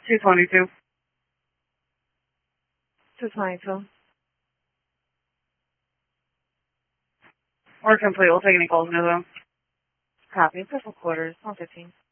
222. 222. We're complete. We'll take any calls now, though. Copy. Pistol quarters, 115.